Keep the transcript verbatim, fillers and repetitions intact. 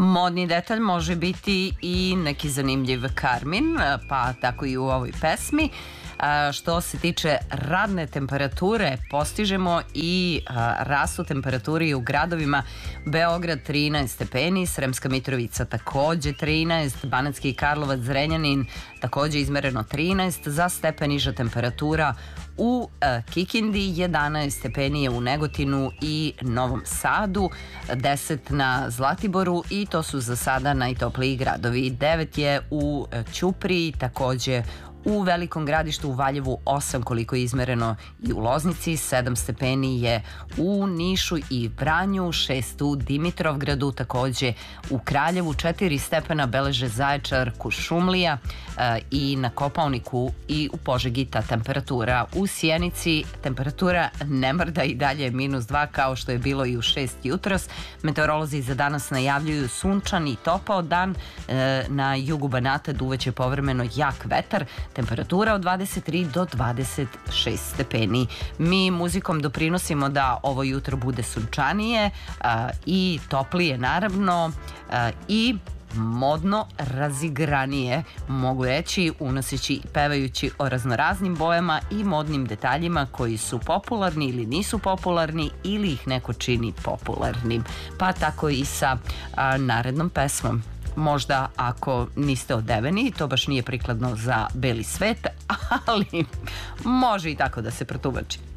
Modni detalj može biti i neki zanimljiv karmin, pa tako i u ovoj pesmi. Što se tiče radne temperature, postižemo i rastu temperaturi u gradovima. Beograd trinaest stepeni, Sremska Mitrovica takođe trinaest, Banatski Karlovac, Zrenjanin takođe izmereno trinaest, za stepen niža temperatura u Kikindi, jedanaest stepeni je u Negotinu i Novom Sadu, deset na Zlatiboru i to su za sada najtopliji gradovi. devet je u Ćupriji, takođe u Velikom Gradištu, u Valjevu osam koliko je izmereno i u Loznici, sedam stepeni je u Nišu i Vranju, šest u Dimitrovgradu, takođe u Kraljevu, četiri stepena beleže Zaječar, Kuršumlija i na Kopaoniku i u Požegi ta temperatura. U Sjenici temperatura ne mrda i dalje minus dva kao što je bilo i u šest jutros. Meteorolozi za danas najavljuju sunčan i topao dan, na jugu Banata duvaće povremeno jak vetar, temperatura od dvadeset tri do dvadeset šest stepeni. Mi muzikom doprinosimo da ovo jutro bude sunčanije a, i toplije naravno a, i modno razigranije, mogu reći, unoseći i pevajući o raznoraznim bojama i modnim detaljima koji su popularni ili nisu popularni ili ih neko čini popularnim. Pa tako i sa a, narednom pesmom. Možda ako niste odeveni, to baš nije prikladno za beli svet, ali može i tako da se protumači.